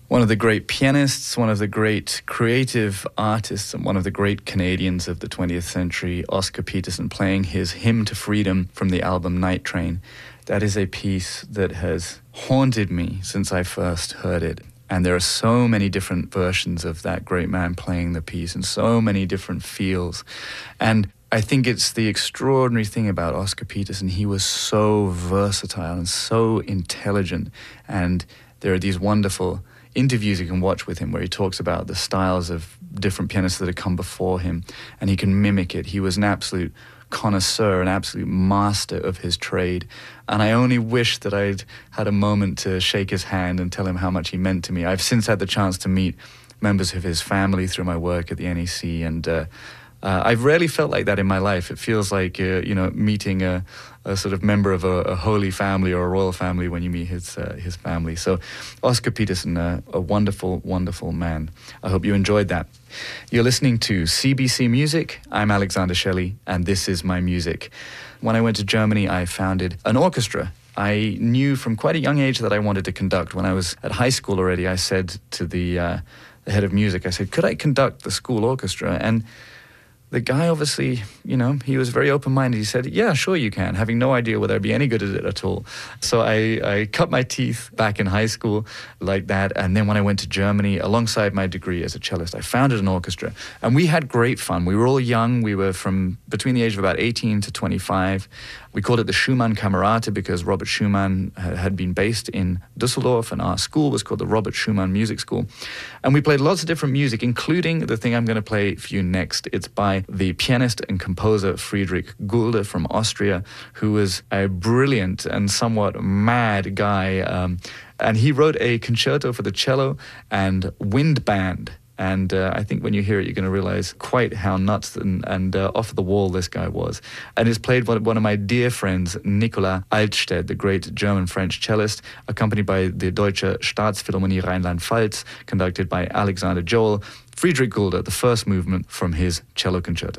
One of the great pianists, one of the great creative artists, and one of the great Canadians of the 20th century, Oscar Peterson, playing his Hymn to Freedom from the album Night Train. That is a piece that has haunted me since I first heard it. And there are so many different versions of that great man playing the piece and so many different feels. And I think it's the extraordinary thing about Oscar Peterson. He was so versatile and so intelligent. And there are these wonderful interviews you can watch with him where he talks about the styles of different pianists that had come before him, and he can mimic it. He was an absolute connoisseur, an absolute master of his trade. And I only wish that I'd had a moment to shake his hand and tell him how much he meant to me. I've since had the chance to meet members of his family through my work at the NEC, and I've rarely felt like that in my life. It feels like, meeting a sort of member of a holy family or a royal family when you meet his family. So Oscar Peterson, a wonderful, wonderful man. I hope you enjoyed that. You're listening to CBC Music. I'm Alexander Shelley, and this is my music. When I went to Germany, I founded an orchestra. I knew from quite a young age that I wanted to conduct. When I was at high school already, I said to the head of music, I said, could I conduct the school orchestra? And the guy obviously, he was very open-minded. He said, yeah, sure you can, having no idea whether I'd be any good at it at all. So I cut my teeth back in high school like that. And then when I went to Germany, alongside my degree as a cellist, I founded an orchestra. And we had great fun. We were all young. We were from between the age of about 18 to 25. We called it the Schumann Kamerate because Robert Schumann had been based in Düsseldorf, and our school was called the Robert Schumann Music School. And we played lots of different music, including the thing I'm going to play for you next. It's by the pianist and composer Friedrich Gulde from Austria, who was a brilliant and somewhat mad guy. And he wrote a concerto for the cello and wind band. And I think when you hear it, you're going to realize quite how nuts and off the wall this guy was. And it's played by one of my dear friends, Nicola Altstedt, the great German-French cellist, accompanied by the Deutsche Staatsphilharmonie Rheinland-Pfalz, conducted by Alexander Joel. Friedrich Gulde, the first movement from his cello concerto.